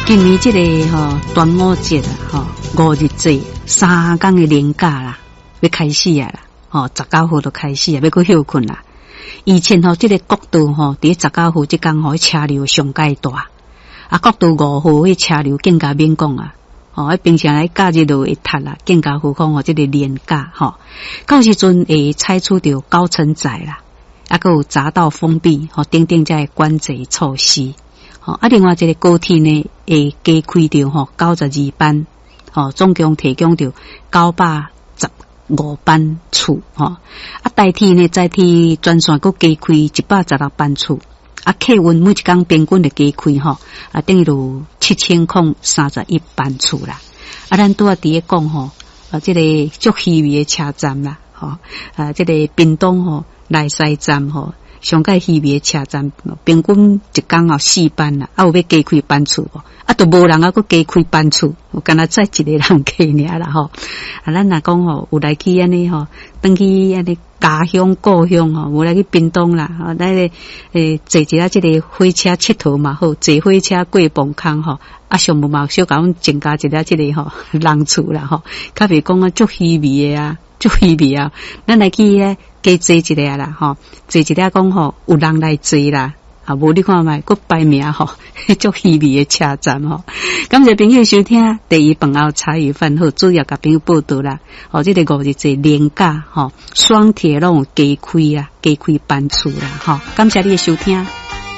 今年这个端午节啊，5日节3天的连假啦，要开始啊啦，19号就开始啊，要去休困啦。以前这个国道伫19号这天车流上介大，啊，国道5号迄车流更加免讲啊。平常来假日就会塌啦，更加何况这个连假到时阵会采取到高承载啦，还有匝道封闭等等这管制措施。另外这个高铁呢会加开到92班，总共提供到915班次代替呢再替专线佫加开116班次。客运每一天平均就加开等于有7031班次啦。咱拄仔伫咧讲这个足稀微的车站啦，这个屏东内西站上界稀微的车站，平均一天4班啦，有要加开班次都无人佫加开班次，敢若载一个人去尔啦咱若讲有来去安尼登去安尼家乡故乡有来去屏东啦咱坐一下这个火车佚佗嘛好，坐火车过磅空上无嘛小甲阮增加一下这个人次啦较袂讲足稀微的足稀微咱来去加坐一下啦坐一下讲有人来坐啦无你看卖，佫排名足稀微的车站感谢朋友收听第一饭后茶余饭后，主要甲朋友报道啦这个5日节连假双铁拢有加开班次啦感谢你的收听。